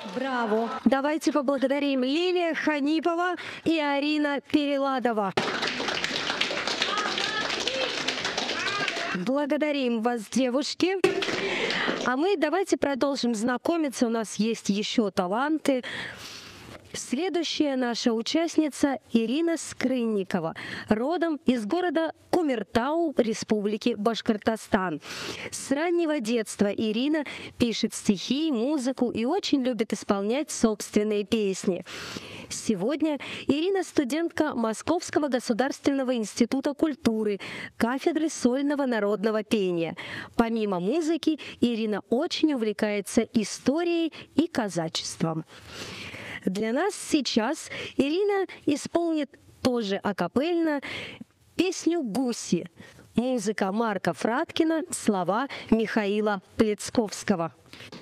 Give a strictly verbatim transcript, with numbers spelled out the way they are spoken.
Браво! Давайте поблагодарим Лилия Ханипова и Арина Переладова. Благодарим вас, девушки. А мы давайте продолжим знакомиться. У нас есть еще таланты. Следующая наша участница Ирина Скрынникова, родом из города Кумертау, Республики Башкортостан. С раннего детства Ирина пишет стихи, музыку и очень любит исполнять собственные песни. Сегодня Ирина студентка Московского государственного института культуры, кафедры сольного народного пения. Помимо музыки, Ирина очень увлекается историей и казачеством. Для нас сейчас Ирина исполнит тоже акапельно песню «Гуси». Музыка Марка Фраткина, слова Михаила Плецковского.